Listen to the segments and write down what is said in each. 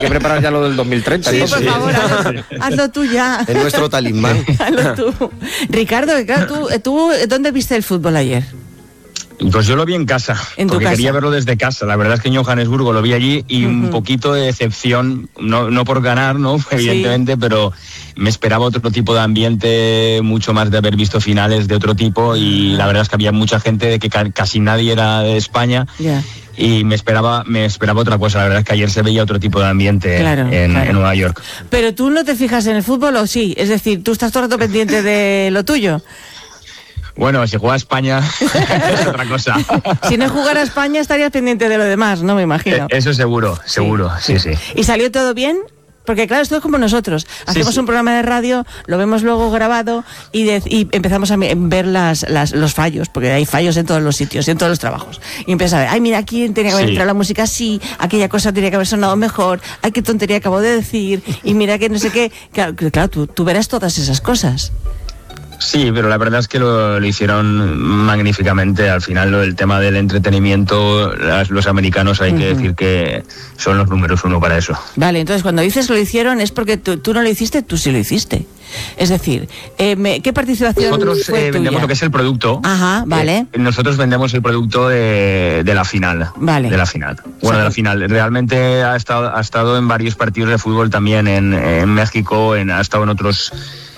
que preparar ya lo del 2030. Sí, entonces. por favor, hazlo tú ya. Es nuestro talismán. Hazlo tú. Ricardo, claro, ¿tú ¿dónde viste el fútbol ayer? Pues yo lo vi en casa, porque quería verlo desde casa. La verdad es que en Johannesburgo lo vi allí y un poquito de decepción, no por ganar, ¿no? Evidentemente, pero me esperaba otro tipo de ambiente, mucho más de haber visto finales de otro tipo, y la verdad es que había mucha gente de que casi nadie era de España. Yeah. Y me esperaba otra cosa. La verdad es que ayer se veía otro tipo de ambiente en Nueva York. Pero tú no te fijas en el fútbol, ¿o sí? Es decir, tú estás todo el rato pendiente de lo tuyo. Bueno, si juega España es otra cosa. Si no jugara España estarías pendiente de lo demás, ¿no? Me imagino. Eso seguro, sí. ¿Y salió todo bien? Porque claro, esto es como nosotros. Hacemos un programa de radio, lo vemos luego grabado y empezamos a ver los fallos, porque hay fallos en todos los sitios, en todos los trabajos. Y empiezas a ver, ay, mira, aquí tenía que haber entrado la música así, aquella cosa tenía que haber sonado mejor, ay, qué tontería acabo de decir, y mira que no sé qué. Claro, tú verás todas esas cosas. Sí, pero la verdad es que lo hicieron magníficamente. Al final, el tema del entretenimiento, los americanos hay que decir que son los números uno para eso. Vale, entonces cuando dices lo hicieron es porque tú no lo hiciste, tú sí lo hiciste. Es decir, ¿qué participación nosotros fue vendemos tuya? lo que es el producto. Ajá, vale. Nosotros vendemos el producto de la final. Vale. De la final. Bueno, de la final. Realmente ha estado en varios partidos de fútbol también en México, ha estado en otros...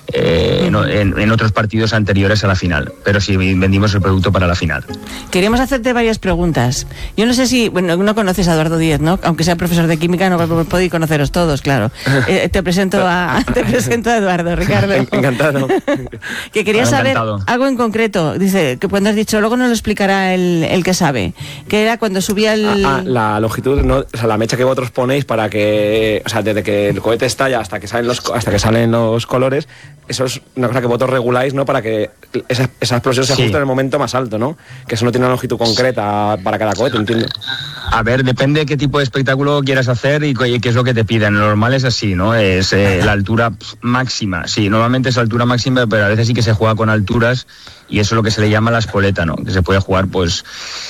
en otros partidos anteriores a la final, pero sí vendimos el producto para la final. Queremos hacerte varias preguntas. Yo no sé si, bueno, no conoces a Eduardo Díez, ¿no? Aunque sea profesor de química, no podéis conoceros todos, claro. Te presento a Eduardo, Ricardo. Encantado. Que quería saber algo en concreto. Dice que cuando has dicho, luego nos lo explicará el que sabe, que era cuando subía la longitud, ¿no? O sea, la mecha que vosotros ponéis para que, o sea, desde que el cohete estalla hasta que salen los colores. Eso es una cosa que vosotros reguláis, ¿no? Para que esa explosión se ajuste en el momento más alto, ¿no? Que eso no tiene una longitud concreta para cada cohete, entiendo. A ver, depende de qué tipo de espectáculo quieras hacer y qué es lo que te piden. Lo normal es así, ¿no? Es la altura máxima. Sí, normalmente es altura máxima, pero a veces sí que se juega con alturas y eso es lo que se le llama la espoleta, ¿no? Que se puede jugar, pues...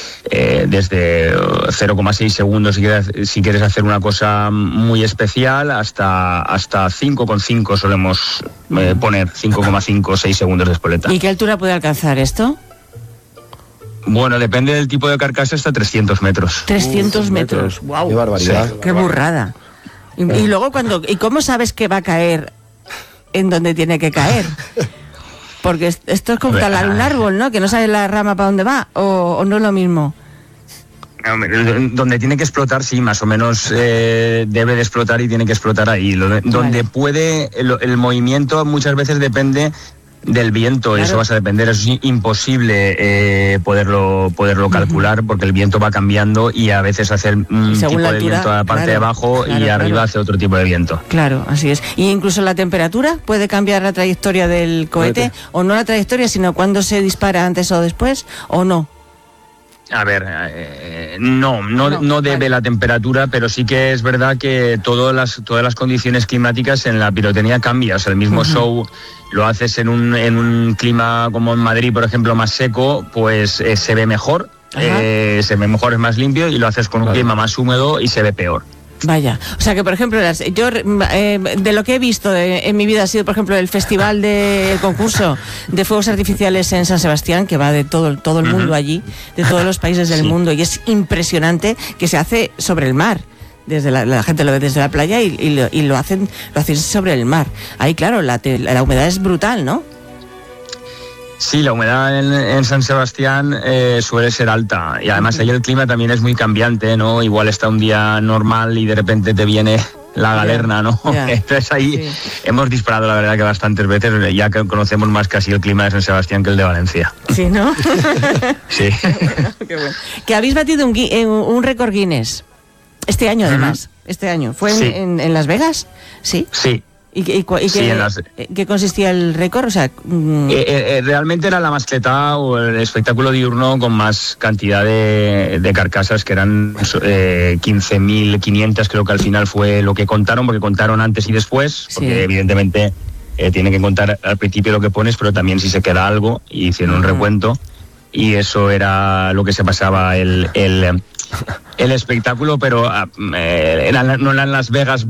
desde 0,6 segundos si quieres hacer una cosa muy especial hasta 5,5 solemos poner 5,5 6 segundos de espoleta. ¿Y qué altura puede alcanzar esto? Bueno, depende del tipo de carcasa, hasta 300 metros. 300 metros. ¡Wow! ¡Qué barbaridad! Sí. ¡Qué burrada! Y luego ¿y cómo sabes que va a caer en donde tiene que caer? Porque esto es como talar un árbol, ¿no? Que no sabes la rama para dónde va, o no es lo mismo. Donde tiene que explotar, sí, más o menos debe de explotar y tiene que explotar ahí. Donde puede, el movimiento muchas veces depende del viento, claro. Eso vas a depender, eso es imposible poderlo calcular porque el viento va cambiando y a veces hace un tipo de viento a la parte de abajo y arriba hace otro tipo de viento. Claro, así es. Y incluso la temperatura puede cambiar la trayectoria del cohete, o no la trayectoria, sino cuándo se dispara, antes o después, o no. A ver, no debe la temperatura, pero sí que es verdad que todas las condiciones climáticas en la pirotecnia cambian. O sea, el mismo show lo haces en un clima como en Madrid, por ejemplo, más seco, pues se ve mejor, es más limpio, y lo haces con un clima más húmedo y se ve peor. Vaya, o sea que por ejemplo, yo de lo que he visto en mi vida ha sido por ejemplo el festival el concurso de fuegos artificiales en San Sebastián, que va de todo el mundo allí, de todos los países del mundo, y es impresionante que se hace sobre el mar. Desde la gente lo ve desde la playa y lo hacen sobre el mar. Ahí claro, la humedad es brutal, ¿no? Sí, la humedad en San Sebastián suele ser alta y además ahí el clima también es muy cambiante, ¿no? Igual está un día normal y de repente te viene la galerna, ¿no? Entonces ahí hemos disparado la verdad que bastantes veces, ya que conocemos más casi el clima de San Sebastián que el de Valencia. Sí, ¿no? Sí. Qué bueno. Que habéis batido un récord Guinness este año además, este año. ¿Fue en Las Vegas? Sí. Sí. ¿Y qué consistía el récord? O sea, realmente era la mascleta o el espectáculo diurno con más cantidad de carcasas, que eran 15.500, creo que al final fue lo que contaron, porque contaron antes y después, porque evidentemente tienen que contar al principio lo que pones, pero también si se queda algo, y hicieron un recuento, y eso era lo que se pasaba el espectáculo, pero no eran Las Vegas